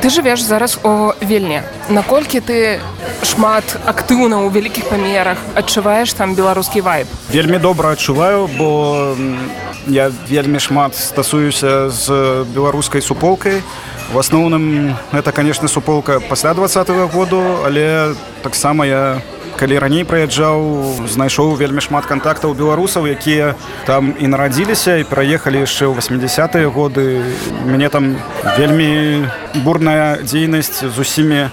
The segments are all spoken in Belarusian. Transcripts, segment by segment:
Ты жывеш зараз у Вільні. Наколькі ты шмат актыўна ў вялікіх памерах адчуваеш там беларускі вайб? Вельмі добра адчуваю, бо я вельмі шмат стасуюся з беларускай суполкай. В асноўным гэта, конечно, суполка пасля 20-го году, але таксама я, калі раней прыязджаў, знайшоў вельмі шмат кантактаў беларусаў, якія там і нарадзіліся і пераехалі яшчэ ў 80-е годы. Мяне там вельмі бурная дзейнасць з усімі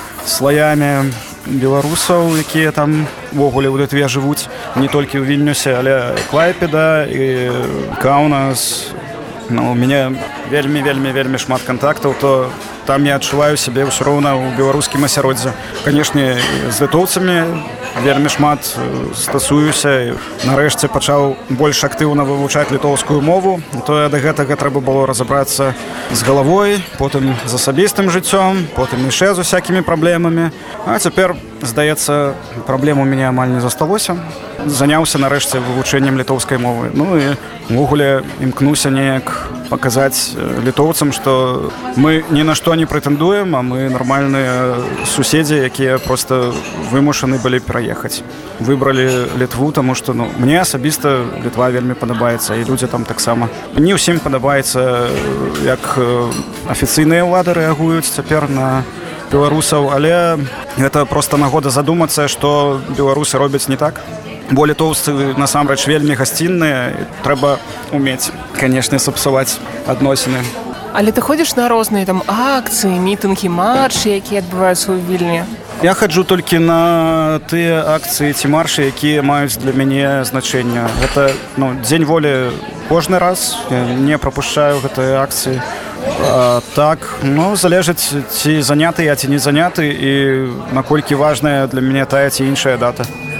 слаямі беларусаў, якія там увогуле ў Літве жывуць, не толькі ў Вільнюсе, але Клайпеда і Каунас. У мяне вельмі шмат кантактаў, то там я адчуваю сябе ўсё роўна ў беларускім асяроддзі. Канешне, з літоўцамі вельмі шмат стасуюся. Нарэшце пачаў больш актыўна вывучаць літоўскую мову. То да гэтага трэба было разабрацца з галавой, потым з асабістым жыццём, потым яшчэ з усякімі праблемамі. А цяпер, здаецца, праблем у мяне амаль не засталося. Заняўся нарэшце вывучэннем літоўскай мовы. І ўвогуле імкнуся неяк паказаць літоўцам, што мы ні на што не прэтэндуем, а мы нармальныя суседзі, якія проста вымушаны былі пераехаць. Выбралі Літву, таму што мне асабіста Літва вельмі падабаецца, і людзі там таксама. Не ўсім падабаецца, як афіцыйныя ўлады рэагуюць цяпер на беларусаў, але гэта проста нагода задумацца, што беларусы робяць не так. Бо літоўцы насамрэч вельмі гасцінныя, трэба умець, канешне, сапсаваць адносіны. Але ты ходзіш на розныя там акцыі, мітынгі, маршы, якія адбываюцца ў Вільні? Я хаджу толькі на тыя акцыі ці маршы, якія маюць для мяне значэнне. Гэта дзень волі кожны раз, я не прапушчаю гэтыя акцыі. Так, залежыць, ці заняты я, ці не заняты, і наколькі важная для мяне тая ці іншая дата.